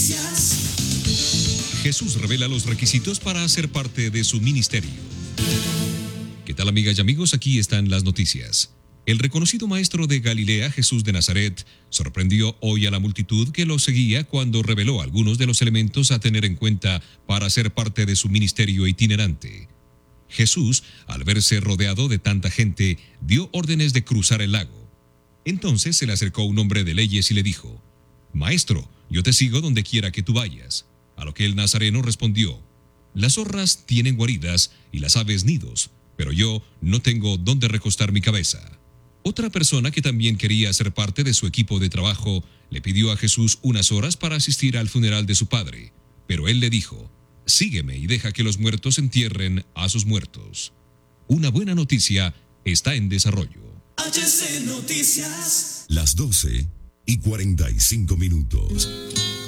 Jesús revela los requisitos para ser parte de su ministerio. ¿Qué tal, amigas y amigos? Aquí están las noticias. El reconocido maestro de Galilea, Jesús de Nazaret, sorprendió hoy a la multitud que lo seguía cuando reveló algunos de los elementos a tener en cuenta para ser parte de su ministerio itinerante. Jesús, al verse rodeado de tanta gente, dio órdenes de cruzar el lago. Entonces se le acercó un hombre de leyes y le dijo: «Maestro, yo te sigo donde quiera que tú vayas». A lo que el nazareno respondió: «Las zorras tienen guaridas y las aves nidos, pero yo no tengo dónde recostar mi cabeza». Otra persona que también quería ser parte de su equipo de trabajo le pidió a Jesús unas horas para asistir al funeral de su padre, pero él le dijo: «Sígueme y deja que los muertos entierren a sus muertos». Una buena noticia está en desarrollo. Las 12:45.